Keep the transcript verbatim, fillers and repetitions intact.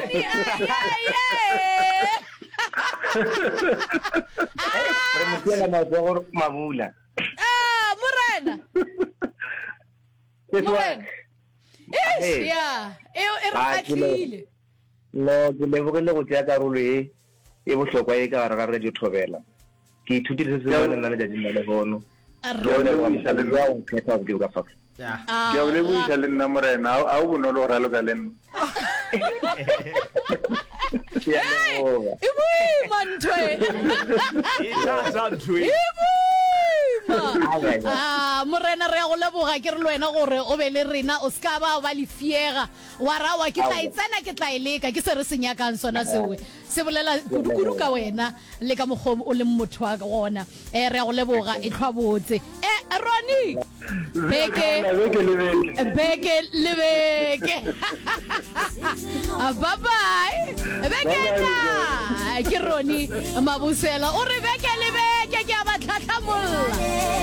Ronnie, yeah. Re mo tsela matsogo mabula. Ah, Morena. Morena. Eish, ya. E e re khatlile. No, ke lebogile go tsaya karolo e e bohlokwa e ka gare ga re di thobela. Ke ithutile se se bona nna le jajeng la lehono. Ke le go isa le ya o khetha go ka fa. Ya. ke o le buisa le nna Morena a o bonolo ra lo ka le nna Ya no. E bui mantwe. Isazantwe. Ah, Morena re go leboga ke re le wena gore o be le rena o ska ba ba le fiega wa ra wa ke tla itsena ke tla ileka ke se re senyakang sona sewe se bolela kudu ka wena le ka mogom o le motho wa gona eh re go leboga e tlhwabotse eh Ronnie beke beke le beke bye bye beke ta ke Ronnie Mabusela o re beke le beke ke a ba tlhatlhamolla